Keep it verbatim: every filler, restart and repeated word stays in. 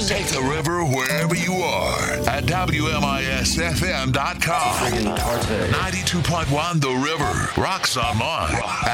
music. Take the river wherever you are at W M I S F M dot com. Friggin' cartel. ninety-two point one The River. Rock some on.